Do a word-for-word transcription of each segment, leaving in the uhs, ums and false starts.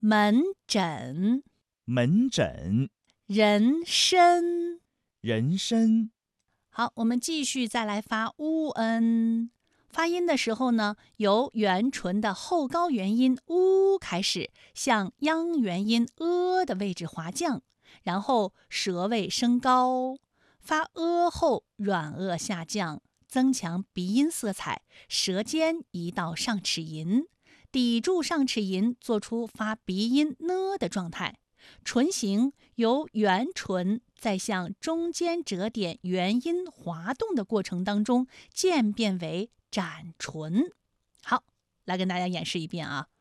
门诊， 门诊， 人参。 人参。 好，我们继续再来发 u n。发音的时候呢，由元唇的后高元音 u 开始，向央元音 a 的位置滑降，然后舌位升高，发 a 后软腭下降，增强鼻音色彩，舌尖移到上齿龈，抵住上齿龈，做出发鼻音 n 的状态。唇形由圆唇在向中间折点元音滑动的过程当中渐变为展唇。好，来跟大家演示一遍啊。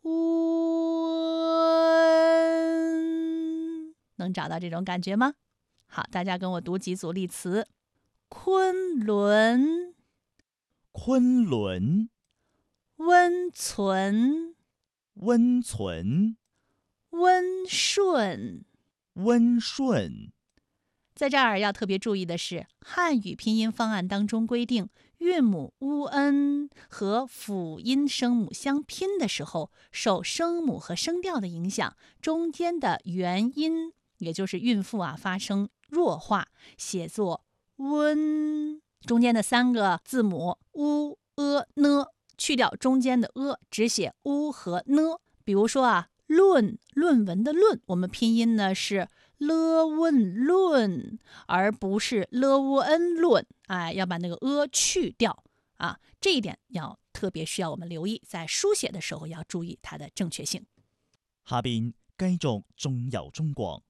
温，能找到这种感觉吗？好，大家跟我读几组例词。昆仑， 昆仑， 温存， 温存， 温顺。 温顺。 在这儿要特别注意的是，汉语拼音方案当中规定，韵母 u n 和辅音声母相拼的时候，受声母和声调的影响，中间的元音，也就是韵腹啊，发生弱化，写作温。中间的三个字母 u、e、n， 去掉中间的 e， 只写 u 和 n。比如说啊，论，论文的论，我们拼音呢是了问论，而不是了乌恩论。哎，要把那个 a 去掉啊，这一点要特別需要我們留意，在書寫的時候要注意它的正確性。 下邊繼續縱遊中國。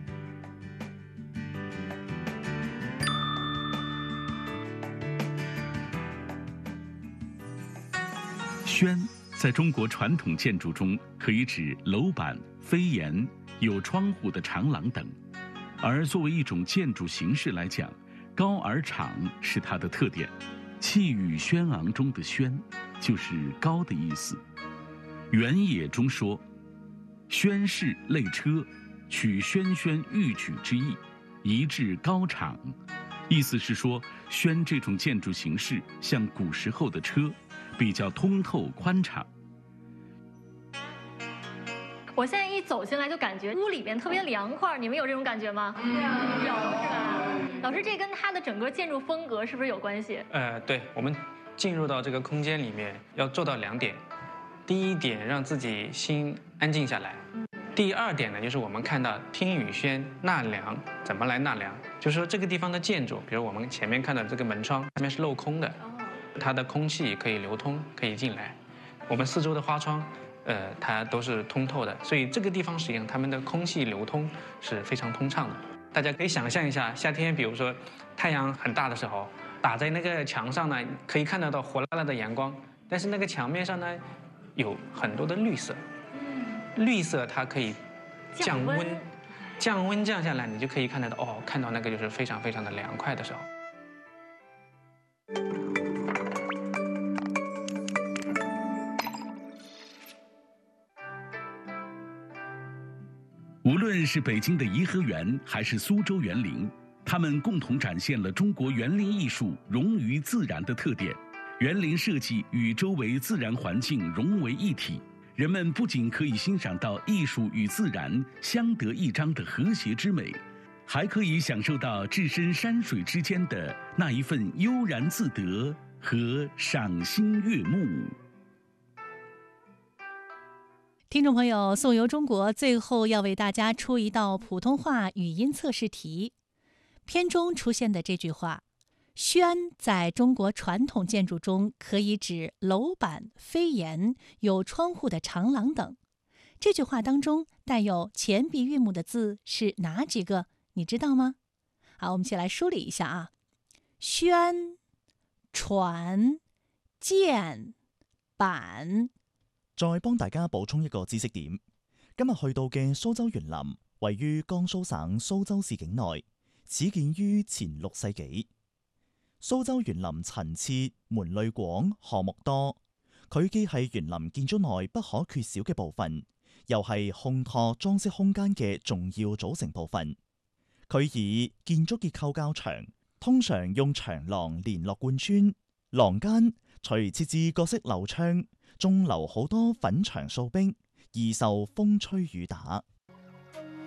轩在中国传统建筑中可以指楼板、飞檐、有窗户的长廊等，而作为一种建筑形式来讲，高而敞是它的特点。气宇轩昂中的轩就是高的意思。原野中说，轩氏类车，取轩轩欲举之意，移至高敞，意思是说轩这种建筑形式像古时候的车，比较通透宽敞。 我现在一走进来就感觉屋里边特别凉快，你们有这种感觉吗？有，是吧？老师，这跟它的整个建筑风格是不是有关系？ 呃，对，我们进入到这个空间里面要做到两点，第一点让自己心安静下来，第二点呢就是我们看到听雨轩纳凉，怎么来纳凉？就是说这个地方的建筑，比如我们前面看到这个门窗，上面是镂空的，它的空气可以流通，可以进来。我们四周的花窗。呃，它都是通透的，所以这个地方实际上它们的空气流通是非常通畅的。大家可以想象一下，夏天比如说太阳很大的时候，打在那个墙上呢，可以看得到火辣辣的阳光，但是那个墙面上呢，有很多的绿色，绿色它可以降温，降温降下来，你就可以看得到哦，看到那个就是非常非常的凉快的时候。 无论是北京的颐和园，还是苏州园林，它们共同展现了中国园林艺术融于自然的特点。园林设计与周围自然环境融为一体，人们不仅可以欣赏到艺术与自然相得益彰的和谐之美，还可以享受到置身山水之间的那一份悠然自得和赏心悦目。 听众朋友，颂游中国最后要为大家出一道普通话语音测试题。片中出现的这句话，轩在中国传统建筑中可以指楼板、飞檐、有窗户的长廊等。这句话当中带有前鼻韵母的字是哪几个？你知道吗？好，我们一起来梳理一下啊。轩、船、箭、板。 再幫大家補充一個知識點，今日去到嘅蘇州園林位於江蘇省蘇州市境內，始建於前六世紀。蘇州園林陳設門類廣，項目多，佢既係園林建築內不可缺少嘅部分，又係烘托裝飾空間嘅重要組成部分。佢以建築結構較長，通常用長廊連絡貫穿，廊間除設置各式樓窗，仲留好多粉牆掃壁， 易受風吹雨打。